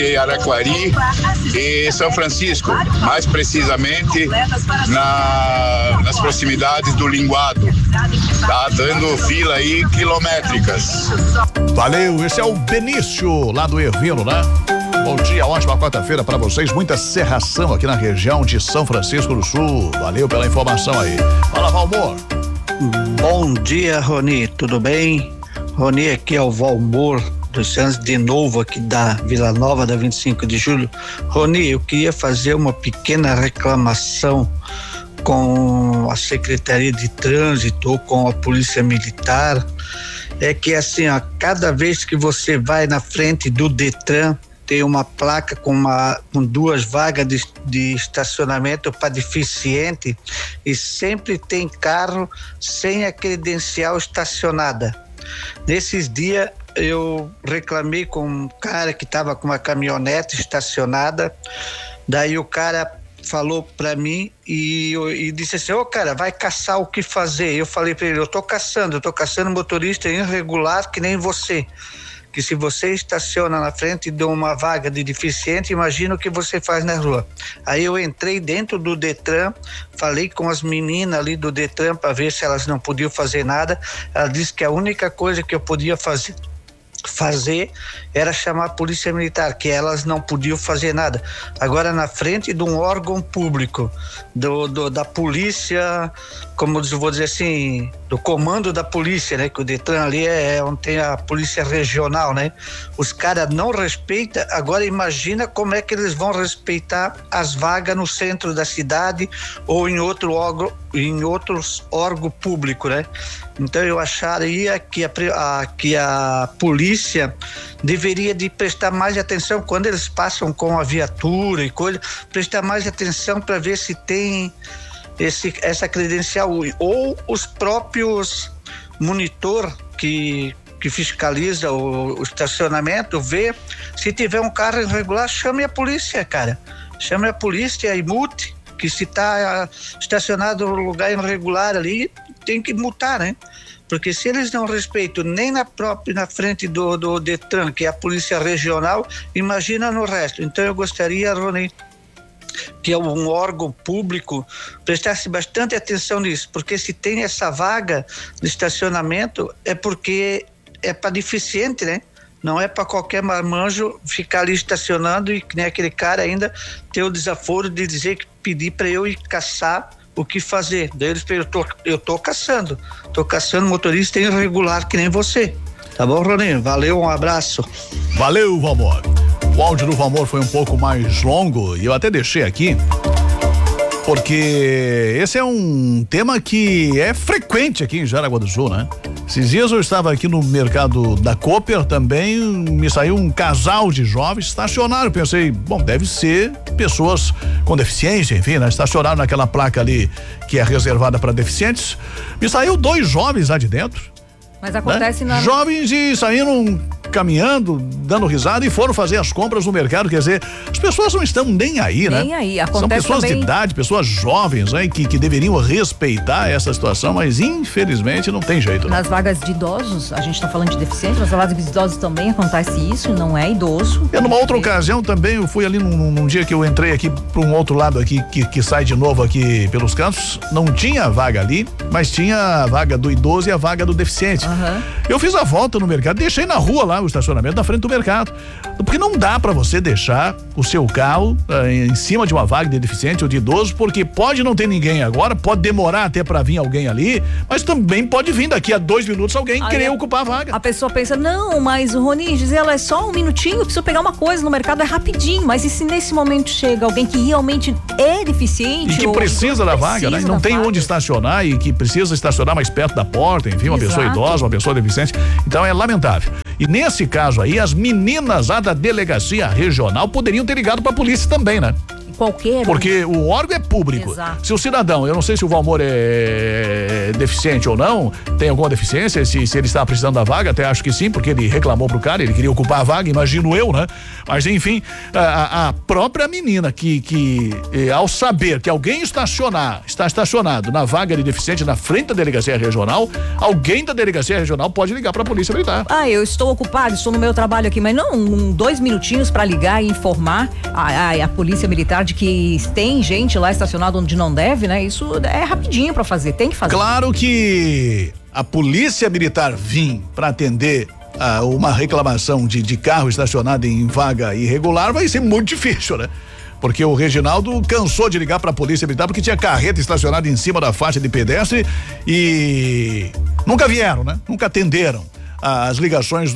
entre Araquari e São Francisco, mais precisamente nas proximidades do Linguado. Tá dando fila aí quilométricas. Valeu, esse é o Benício, lá do Ervino, né? Bom dia, ótima quarta-feira para vocês, muita serração aqui na região de São Francisco do Sul. Valeu pela informação aí. Fala, Valmor. Bom dia, Roni, tudo bem? Roni, aqui é o Valmor dos Santos, de novo aqui da Vila Nova, da 25 de julho. Roni, eu queria fazer uma pequena reclamação com a Secretaria de Trânsito ou com a Polícia Militar. É que assim, ó, cada vez que você vai na frente do Detran, tem uma placa com 2 vagas de estacionamento para deficiente e sempre tem carro sem a credencial estacionada. Nesses dias eu reclamei com um cara que estava com uma caminhonete estacionada, daí o cara falou para mim e disse assim: ô cara, vai caçar o que fazer. Eu falei para ele: eu tô caçando motorista irregular que nem você, que se você estaciona na frente de uma vaga de deficiente, imagina o que você faz na rua. Aí eu entrei dentro do Detran, falei com as meninas ali do Detran para ver se elas não podiam fazer nada. Ela disse que a única coisa que eu podia fazer era chamar a Polícia Militar, que elas não podiam fazer nada. Agora, na frente de um órgão público, da polícia, como eu vou dizer assim, do comando da polícia, né? Que o Detran ali é onde tem a polícia regional, né? Os caras não respeitam. Agora imagina como é que eles vão respeitar as vagas no centro da cidade ou em outros órgãos públicos, né? Então eu acharia que a polícia deveria de prestar mais atenção quando eles passam com a viatura e coisa, prestar mais atenção para ver se tem essa credencial, ou os próprios monitor que fiscaliza o estacionamento, vê se tiver um carro irregular, chame a polícia, cara, chame a polícia e multe, que se está estacionado no lugar irregular ali, tem que multar, né? Porque se eles não respeitam nem na frente do Detran, que é a polícia regional, imagina no resto. Então eu gostaria, Rony, que um órgão público prestasse bastante atenção nisso, porque se tem essa vaga de estacionamento é porque é para deficiente, né? Não é para qualquer marmanjo ficar ali estacionando e que nem aquele cara ainda ter o desaforo de dizer que pedir para eu ir caçar o que fazer. Daí eles eu tô caçando motorista irregular que nem você. Tá bom, Roninho? Valeu, um abraço. Valeu, Valmor. O áudio do Valmor foi um pouco mais longo e eu até deixei aqui porque esse é um tema que é frequente aqui em Jaraguá do Sul, né? Esses dias eu estava aqui no mercado da Cooper, também me saiu um casal de jovens estacionaram, pensei, bom, deve ser pessoas com deficiência, enfim, né? Estacionaram naquela placa ali que é reservada para deficientes, me saiu 2 jovens lá de dentro. Mas acontece, né? Jovens e saíram caminhando, dando risada e foram fazer as compras no mercado, quer dizer, as pessoas não estão nem aí, né? Nem aí, acontece. São pessoas também... de idade, pessoas jovens, né? Que deveriam respeitar essa situação, mas infelizmente não tem jeito. Nas vagas de idosos, a gente tá falando de deficientes, mas nas vagas de idosos também acontece isso, não é idoso. Numa outra ocasião também, eu fui ali num dia que eu entrei aqui para um outro lado aqui, que sai de novo aqui pelos cantos, não tinha vaga ali, mas tinha a vaga do idoso e a vaga do deficiente. Eu fiz a volta no mercado, deixei na rua lá o estacionamento na frente do mercado, porque não dá para você deixar o seu carro em cima de uma vaga de deficiente ou de idoso, porque pode não ter ninguém agora, pode demorar até para vir alguém ali, mas também pode vir daqui a 2 minutos alguém querer ocupar a vaga. A pessoa pensa, não, mas o Rony, diz ela, é só 1 minutinho, eu preciso pegar uma coisa no mercado, é rapidinho, mas e se nesse momento chega alguém que realmente é deficiente? E que precisa da vaga, né? Não tem onde estacionar e que precisa estacionar mais perto da porta, enfim, uma pessoa idosa, uma pessoa deficiente. Então é lamentável. E nesse caso aí, as meninas lá da delegacia regional poderiam ter ligado pra polícia também, né? qualquer. Porque o órgão é público. Exato. Se o cidadão, eu não sei se o Valmor é deficiente ou não, tem alguma deficiência, se ele está precisando da vaga, até acho que sim, porque ele reclamou pro cara, ele queria ocupar a vaga, imagino eu, né? Mas enfim, a própria menina que ao saber que alguém está estacionado na vaga de deficiente na frente da delegacia regional, alguém da delegacia regional pode ligar para a polícia militar. Eu estou ocupado, estou no meu trabalho aqui, mas não 2 minutinhos para ligar e informar a polícia militar de que tem gente lá estacionada onde não deve, né? Isso é rapidinho para fazer, tem que fazer. Claro que a polícia militar vir para atender uma reclamação de carro estacionado em vaga irregular vai ser muito difícil, né? Porque o Reginaldo cansou de ligar para a polícia militar porque tinha carreta estacionada em cima da faixa de pedestre e nunca vieram, né? Nunca atenderam as ligações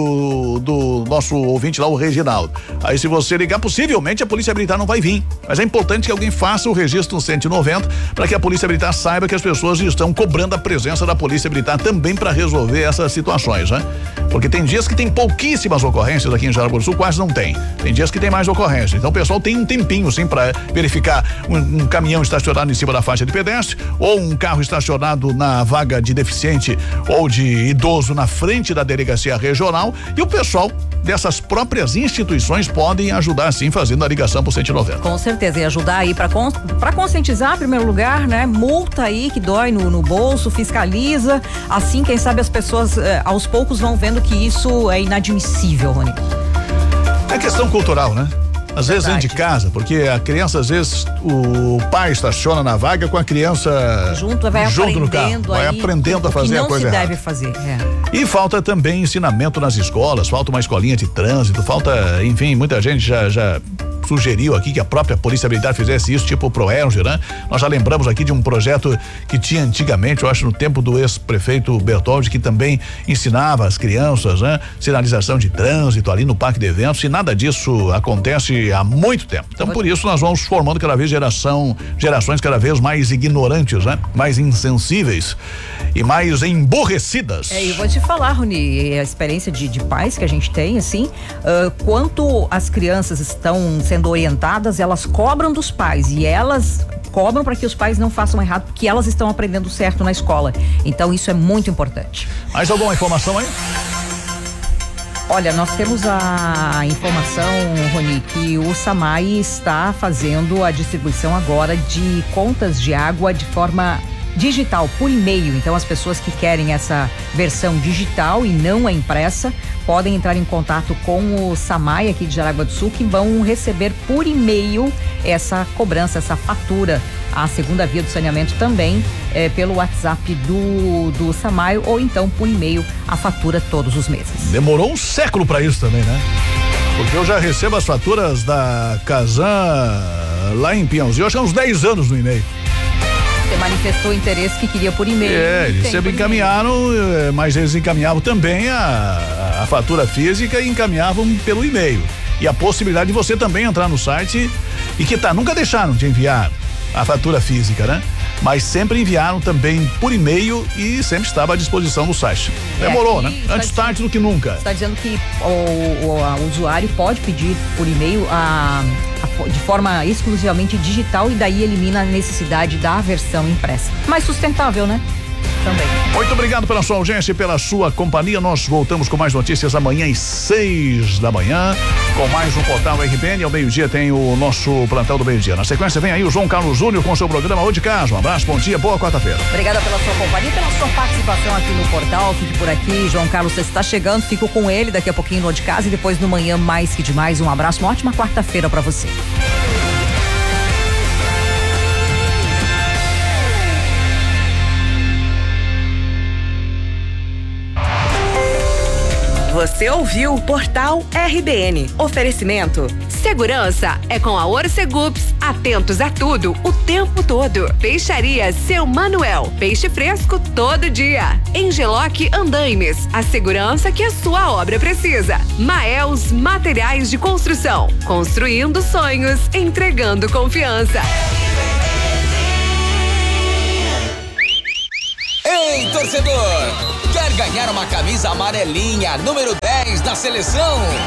do nosso ouvinte lá, o Reginaldo. Aí se você ligar, possivelmente a polícia militar não vai vir, mas é importante que alguém faça o registro no 190 para que a polícia militar saiba que as pessoas estão cobrando a presença da polícia militar também para resolver essas situações, né? Porque tem dias que tem pouquíssimas ocorrências aqui em Jaraguá do Sul, quase não tem. Tem dias que tem mais ocorrências. Então o pessoal tem um tempinho sim para verificar um caminhão estacionado em cima da faixa de pedestre ou um carro estacionado na vaga de deficiente ou de idoso na frente da delegacia regional, e o pessoal dessas próprias instituições podem ajudar sim fazendo a ligação pro 190. Com certeza, e ajudar aí para conscientizar em primeiro lugar, né? Multa aí que dói no bolso, fiscaliza, assim quem sabe as pessoas aos poucos vão vendo que isso é inadmissível, Rony. É questão cultural, né? Às vezes dentro de casa, porque a criança, às vezes, o pai estaciona na vaga com a criança junto no carro, vai aprendendo a fazer a coisa errada. Deve fazer. E falta também ensinamento nas escolas, falta uma escolinha de trânsito, falta, enfim, muita gente já sugeriu aqui que a própria Polícia Militar fizesse isso, tipo o Proerge, né? Nós já lembramos aqui de um projeto que tinha antigamente, eu acho no tempo do ex-prefeito Bertoldi, que também ensinava as crianças, né? Sinalização de trânsito ali no parque de eventos, e nada disso acontece há muito tempo. Então por isso nós vamos formando cada vez gerações cada vez mais ignorantes, né? Mais insensíveis e mais emborrecidas. Eu vou te falar, Rony, a experiência de pais que a gente tem, assim, quanto as crianças estão sendo orientadas, elas cobram dos pais e elas cobram para que os pais não façam errado, porque elas estão aprendendo certo na escola. Então isso é muito importante. Mais alguma informação aí? Olha, nós temos a informação, Rony, que o SAMAI está fazendo a distribuição agora de contas de água de forma digital, por e-mail. Então as pessoas que querem essa versão digital e não a impressa podem entrar em contato com o SAMAI aqui de Jaraguá do Sul, que vão receber por e-mail essa cobrança, essa fatura. A segunda via do saneamento também pelo WhatsApp do SAMAI, ou então por e-mail a fatura todos os meses. Demorou um século para isso também, né? Porque eu já recebo as faturas da Casan lá em Pinhalzinho, acho que há uns 10 anos no e-mail. Você manifestou interesse que queria por e-mail. Eles sempre encaminharam, mas eles encaminhavam também a fatura física e encaminhavam pelo e-mail. E a possibilidade de você também entrar no site e nunca deixaram de enviar a fatura física, né? Mas sempre enviaram também por e-mail e sempre estava à disposição do site. Demorou, né? Antes tarde do que nunca. Está dizendo que o usuário pode pedir por e-mail de forma exclusivamente digital, e daí elimina a necessidade da versão impressa. Mais sustentável, né? Também. Muito obrigado pela sua audiência e pela sua companhia. Nós voltamos com mais notícias amanhã às 6 da manhã, com mais um Portal RBN. Ao meio-dia tem o nosso plantão do meio-dia. Na sequência vem aí o João Carlos Júnior com o seu programa Ô de Casa. Um abraço, bom dia, boa quarta-feira. Obrigada pela sua companhia e pela sua participação aqui no Portal. Fique por aqui, João Carlos, você está chegando, fico com ele daqui a pouquinho no Ô de Casa e depois no Manhã Mais Que Demais. Um abraço, uma ótima quarta-feira para você. Você ouviu o Portal RBN. Oferecimento. Segurança é com a Orcegups. Atentos a tudo, o tempo todo. Peixaria Seu Manuel. Peixe fresco todo dia. Engeloc Andaimes. A segurança que a sua obra precisa. Maels Materiais de Construção. Construindo sonhos, entregando confiança. Ei, torcedor! Quer ganhar uma camisa amarelinha, número 10 da seleção?